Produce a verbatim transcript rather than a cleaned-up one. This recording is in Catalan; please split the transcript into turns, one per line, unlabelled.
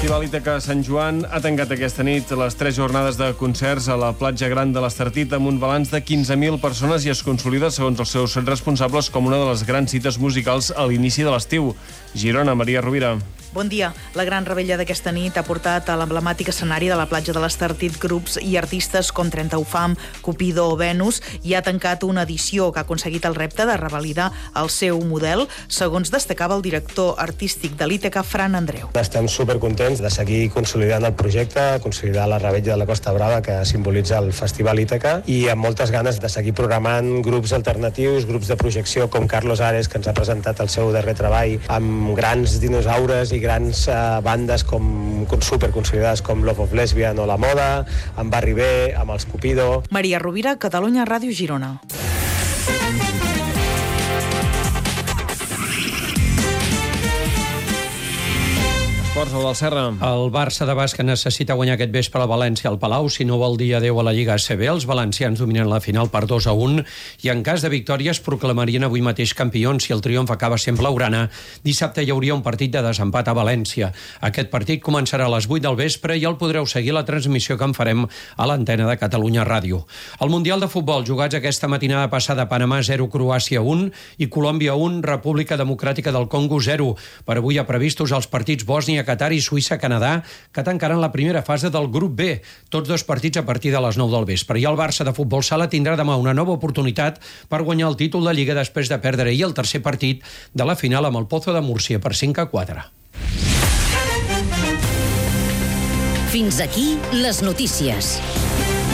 Festival Ítaca Sant Joan ha tancat aquesta nit les tres jornades de concerts a la platja gran de l'Estartit amb un balanç de quinze mil persones i es consolida, segons els seus responsables, com una de les grans cites musicals a l'inici de l'estiu. Girona, Maria Rovira.
Bon dia. La gran rebella d'aquesta nit ha portat a l'emblemàtic escenari de la platja de l'Estartit grups i artistes com trenta u Fam, Cupido o Venus i ha tancat una edició que ha aconseguit el repte de revalidar el seu model, segons destacava el director artístic de l'Ítaca, Fran Andreu.
Estem supercontents de seguir consolidant el projecte, consolidar la rebella de la Costa Brava que simbolitza el Festival Ítaca i amb moltes ganes de seguir programant grups alternatius, grups de projecció com Carlos Ares, que ens ha presentat el seu darrer treball amb grans dinosaures i grans uh, bandes com, com superconsolidades com Love of Lesbian o La Moda, amb Barri B, amb els Cupido.
Maria Rovira, Catalunya Ràdio, Girona.
Esports, el del Serra.
El Barça de bàsquet necessita guanyar aquest vespre al València al Palau, si no vol dir adeu a la Lliga A C B. Els valencians dominen la final per dos a un i en cas de victòria es proclamarien avui mateix campions. Si el triomf acaba sent blaugrana, dissabte hi hauria un partit de desempat a València. Aquest partit començarà a les vuit del vespre i el podreu seguir a la transmissió que en farem a l'antena de Catalunya Ràdio. El Mundial de Futbol, jugats aquesta matinada passada, Panamà zero, Croàcia un i Colòmbia un, República Democràtica del Congo zero. Per avui ha previstos els partits Bòsnia, Qatar i Suïssa-Canadà, que tancaran la primera fase del grup B. Tots dos partits a partir de les nou del vespre. I el Barça de futbol sala tindrà demà una nova oportunitat per guanyar el títol de Lliga després de perdre ahir el tercer partit de la final amb el Pozo de Múrcia per cinc a quatre.
Fins aquí les notícies.